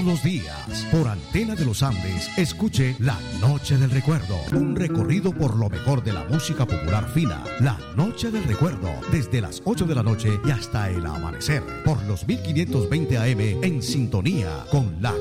los días, por Antena de los Andes, escuche La Noche del Recuerdo, un recorrido por lo mejor de la música popular fina. La Noche del Recuerdo, desde las 8 de la noche y hasta el amanecer, por los 1520 AM, en sintonía con la